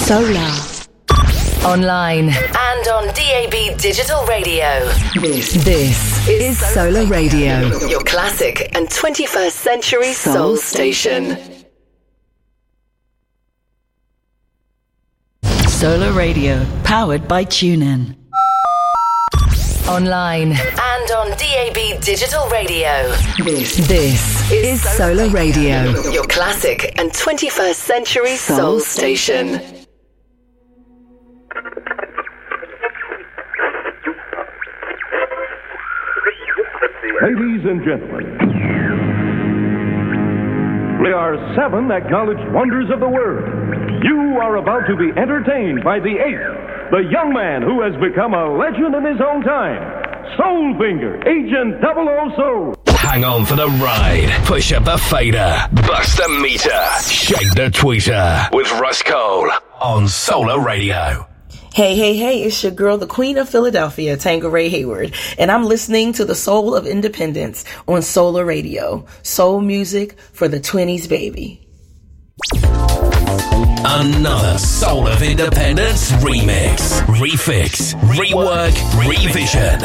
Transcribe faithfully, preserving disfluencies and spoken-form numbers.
Solar. Online and on D A B Digital Radio. This, this is Solar Radio. Your classic and twenty-first century soul, soul station. Solar Radio, powered by TuneIn. Online and on D A B Digital Radio. This, this is Solar Radio. Your classic and twenty-first century soul, soul station. Ladies and gentlemen, we are seven acknowledged wonders of the world. You are about to be entertained by the eighth, the young man who has become a legend in his own time, Soulfinger, Agent double O Soul. Hang on for the ride. Push up a fader. Bust a meter. Shake the tweeter. With Russ Cole on Solar Radio. Hey, hey, hey, it's your girl, the Queen of Philadelphia, Tanqueray Hayward, and I'm listening to the Soul of Independence on Solar Radio. Soul music for the twenties, baby. Another Soul of Independence remix, refix, rework, revision.